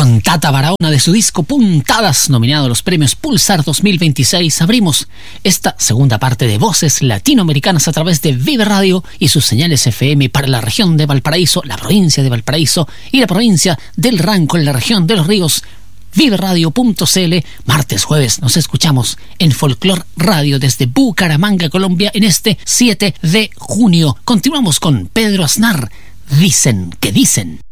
Con Tata Barahona de su disco Puntadas, nominado a los premios Pulsar 2026, abrimos esta segunda parte de Voces Latinoamericanas a través de Vive Radio y sus señales FM para la región de Valparaíso, la provincia de Valparaíso y la provincia del Ranco en la región de Los Ríos. Viveradio.cl. Martes, jueves nos escuchamos en Folklore Radio desde Bucaramanga, Colombia, en este 7 de junio. Continuamos con Pedro Aznar. Dicen que dicen.